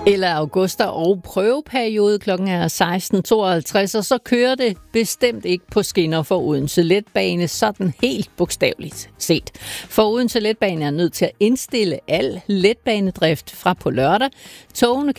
Eller auguster og prøveperiode. Klokken er 16.52, og så kører det bestemt ikke på skinner for Odense Letbane, sådan helt bogstaveligt set. For Odense Letbane er nødt til at indstille al letbanedrift fra på lørdag. Togene